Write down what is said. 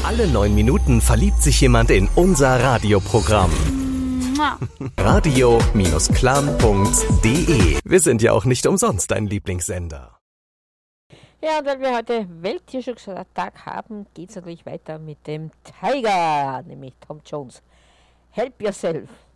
Alle 9 Minuten verliebt sich jemand in unser Radioprogramm. Radio-clan.de. Wir sind ja auch nicht umsonst dein Lieblingssender. Ja, und weil wir heute Welttierschutztag haben, geht es natürlich weiter mit dem Tiger, nämlich Tom Jones. Help yourself.